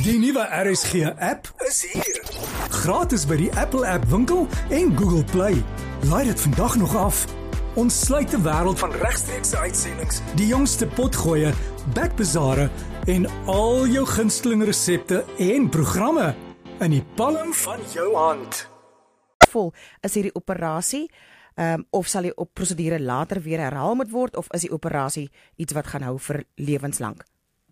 Die nuwe RSG app is hier. Gratis by die Apple App Winkel en Google Play. Laai dit vandag nog af. Ons sluit die wêreld van regstreekse uitsendings, die jongste potgoeie, backbazare en al jou gunsteling resepte en programme in die palm van jou hand. Vol is hierdie operasie of sal die prosedure later weer herhaal moet word of is die operasie iets wat gaan hou vir lewenslank?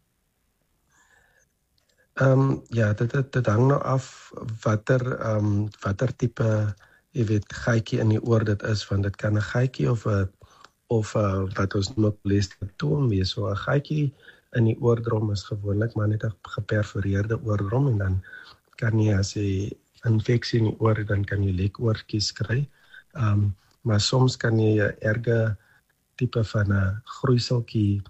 Ja, dit hang nou af watter tipe, jy weet, gaatjie in die oor dit is, want dit kan 'n gaatjie of wat ons noem cholesteatoom wees. So 'n gaatjie in die oordrom is gewoonlik maar net 'n geperforeerde oordrom en dan kan jy as jy infeksie in die oor, dan kan jy lekoortjies kry. Maar soms kan jy 'n erge tipe van 'n groeiseltjie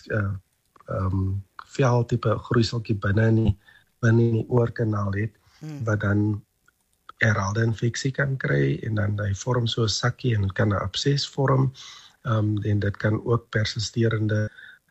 vel tipe groeiseltjie binne in die oorkanaal het, wat dan herhaalde infeksie kan kry en dan hy vorm so 'n sakkie en kan 'n abses vorm, en dit kan ook persisterende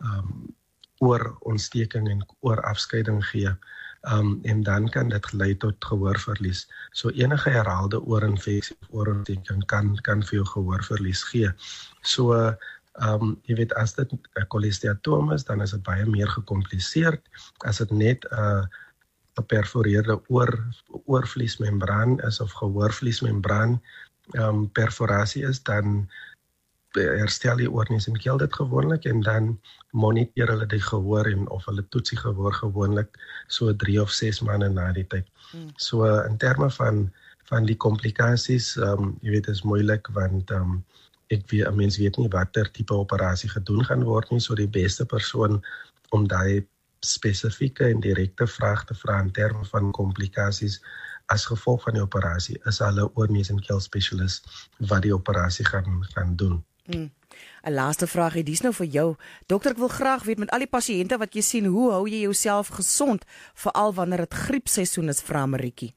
oorontsteking en oorafskeiding gee, en dan kan dit lei tot gehoorverlies. So enige herhaalde oorinfeksie of oorontsteking kan vir jou gehoorverlies gee. So jy weet, as dit 'n cholesteatoom is, dan is dit baie meer gekompliseerd. As dit net 'n geperforeerde oorvliesmembraan is of gehoorvliesmembraan perforasie is, dan herstel die oorneus en keel dit gewoonlik en dan moniteer hulle die gehoor en of hulle toets die gehoor gewoonlik so 3 of 6 maande na die tyd. So in terme van die komplikasies, jy weet, is moeilik want 'n mens weet nie watter tipe operasie gedoen gaan word nie, so die beste persoon om daai spesifieke en direkte vraag te vra in terme van komplikasies as gevolg van die operasie is hulle oorneus en keel spesialis wat die operasie gaan doen. 'n Laaste vraag, dis nou vir jou. Dokter, ek wil graag weet met al die pasiënte wat jy sien, hoe hou jy jouself gesond, veral wanneer dit griepseisoen is, vra Maritjie?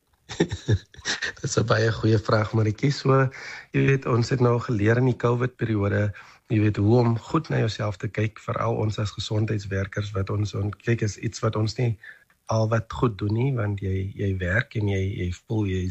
Dit is 'n baie goeie vraag, Maritjie. So, jy weet, ons het nou geleer in die COVID-periode, jy weet, hoe om goed na jouself te kyk, veral ons as gesondheidswerkers, wat ons kyk is iets wat ons nie al wat goed doen nie, want jy werk en jy voel jy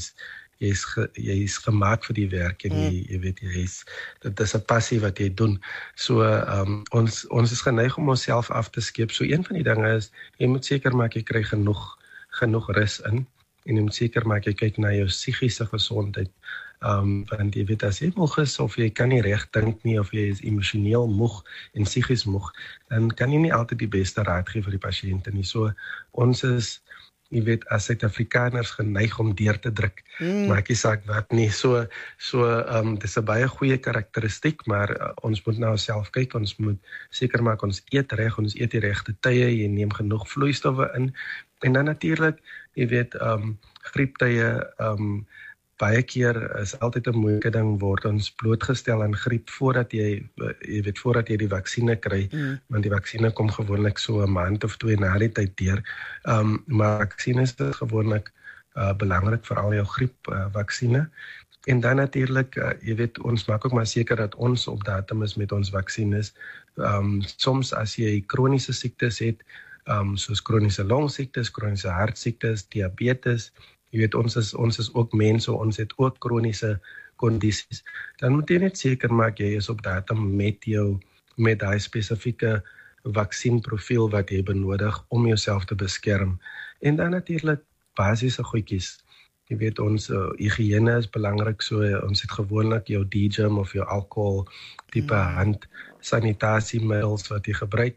is gemaak vir die werk en jy weet, dit is 'n passie wat jy doen. So, ons is geneig om onsself af te skeep. So, een van die dinge is, jy moet seker maak jy kry genoeg rus in, en jy moet seker maak jy kyk na jou psigiese gesondheid, want jy weet, as jy moeg is, of jy kan nie reg dink nie, of jy is emosioneel moeg en psigies moeg, dan kan jy nie altyd die beste raad gee vir die pasiënte nie. So, ons is, jy weet, as Suid-Afrikaners geneig om deur te druk, maak nie saak wat nie. So, dis 'n baie goeie karakteristiek, maar ons moet na onsself kyk, ons moet seker maak ons eet reg, ons eet die regte tye, jy neem genoeg vloeistowwe in, en dan natuurlik, jy weet, grieptye, baie keer is altyd 'n moeilike ding, word ons blootgestel aan griep voordat jy die vaksine kry, want die vaksine kom gewoonlik so 'n maand of 2 na die tyd deur. Maar vaksines is gewoonlik belangrik vir al jou griepvaksine. En dan natuurlik, jy weet, ons maak ook maar seker dat ons op datum is met ons vaksines. Soms as jy kroniese siektes het, soos kroniese longsiektes, kroniese hartsiektes, diabetes, jy weet, ons is ook mense, ons het ook kroniese kondisies. Dan moet jy net seker maak jy is op datum met daai spesifieke vaksienprofiel wat jy benodig om jouself te beskerm. En dan natuurlik basiese goedjies. Jy weet, ons higiëne is belangrik, so ons het gewoonlik jou D-gum of jou alcohol tipe hand sanitasiemiddels wat jy gebruik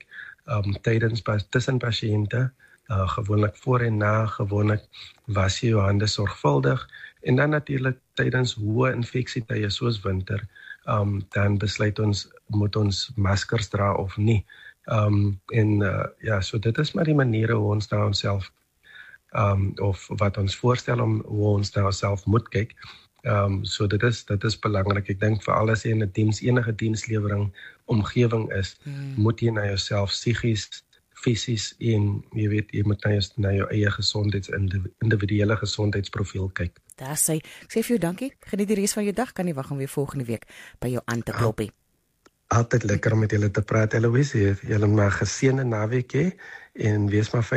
tussen pasiënte. Gewoonlik voor en na, gewoonlik was jy jou hande sorgvuldig, en dan natuurlik tydens hoë infeksietye soos winter, dan besluit ons, moet ons maskers dra of nie. So dit is maar die maniere hoe ons na onsself, of wat ons voorstel om hoe ons na onsself moet kyk. So dit is belangrik. Ek dink veral as jy in 'n enige dienslewering omgewing is, moet jy na jouself psigies, fisies en jy weet, jy moet na jou eie individuele gesondheidsprofiel kyk. Daar sê, ek sê vir jou dankie, geniet die res van jou dag, kan nie wag om weer volgende week by jou aan te kloppie. Altyd lekker om met julle te praat, Eloise, julle maar geseënde naweek hê, en wees maar